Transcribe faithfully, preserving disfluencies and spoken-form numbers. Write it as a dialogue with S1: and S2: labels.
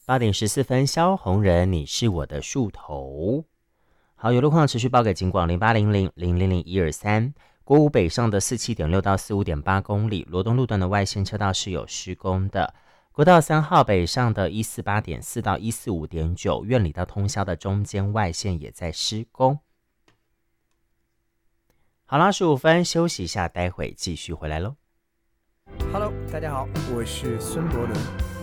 S1: 八点十四分，萧红人，你是我的树头。好，有路况持续报给警广零八零零零零零一二三。国五北上的四七点六到四五点八公里，罗东路段的外线车道是有施工的。国道三号北上的一四八点四到一四五点九，苑里到通霄的中间外线也在施工。好了，十五分休息一下，待会继续回来喽。
S2: Hello， 大家好，我是孙伯伦。